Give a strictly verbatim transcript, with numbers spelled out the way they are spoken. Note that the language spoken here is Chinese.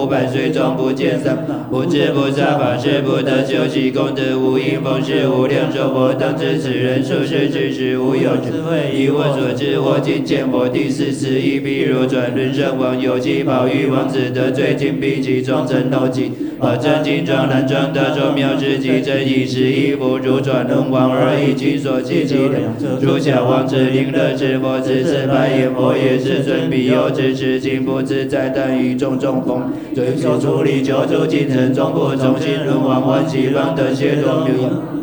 五百岁终不见三，不知不杀法事不得修习功德无因风事无量寿佛当知此人处世知识无有智慧，以我所知，我今见我第四十一，譬如转轮圣王有妻宝玉王子得罪金币及众臣斗己，而真金装男装得众妙之极真以十一不如转轮王而以其所弃其两侧，诸小王子临乐之佛之是白眼佛也世尊彼有之痴心不自在，但与众众风。追求出离求助精神，终不从心轮王欢喜方得解脱妙。